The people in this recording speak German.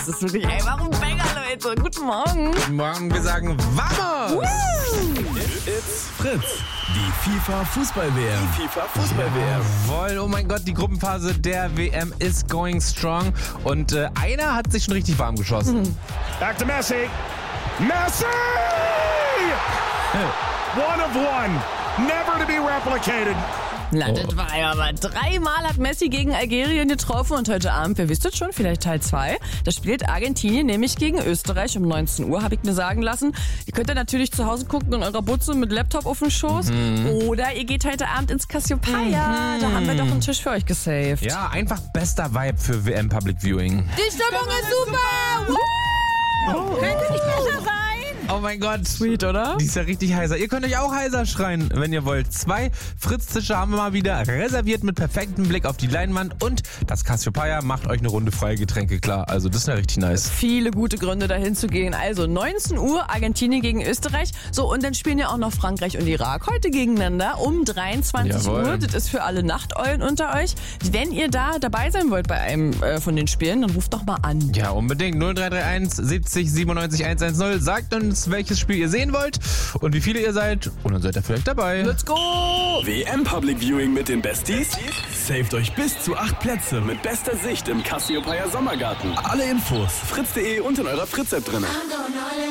Das ist wirklich, ey, warum Banger, Leute? Guten Morgen. Guten Morgen, wir sagen Vamos! It's Fritz. Die FIFA-Fußball-WM. Jawohl, oh mein Gott, die Gruppenphase der WM is going strong. Und einer hat sich schon richtig warm geschossen. Back to Messi. Messi! One of one. Never to be replicated. Landet war er aber. 3-mal hat Messi gegen Algerien getroffen und heute Abend, wer wisst es schon, vielleicht Teil 2, da spielt Argentinien nämlich gegen Österreich um 19 Uhr, habe ich mir sagen lassen. Ihr könnt ja natürlich zu Hause gucken in eurer Butze mit Laptop auf dem Schoß oder ihr geht heute Abend ins Cassiopeia. Da haben wir doch einen Tisch für euch gesaved. Ja, einfach bester Vibe für WM Public Viewing. Die Stimmung ist super! Könnte nicht besser sein! Oh mein Gott. Sweet, oder? Die ist ja richtig heiser. Ihr könnt euch auch heiser schreien, wenn ihr wollt. 2 Fritz-Tische haben wir mal wieder reserviert mit perfektem Blick auf die Leinwand und das Cassiopeia macht euch eine Runde freie Getränke klar. Also das ist ja richtig nice. Viele gute Gründe dahin zu gehen. Also 19 Uhr Argentinien gegen Österreich. So, und dann spielen ja auch noch Frankreich und Irak heute gegeneinander um 23 Jawohl. Uhr. Das ist für alle Nachteulen unter euch. Wenn ihr da dabei sein wollt bei einem von den Spielen, dann ruft doch mal an. Ja, unbedingt. 0331 70 97 110. Sagt uns, welches Spiel ihr sehen wollt und wie viele ihr seid. Und dann seid ihr vielleicht dabei. Let's go! WM Public Viewing mit den Besties. Saved euch bis zu 8 Plätze mit bester Sicht im Cassiopeia Sommergarten. Alle Infos fritz.de und in eurer Fritz-App drin.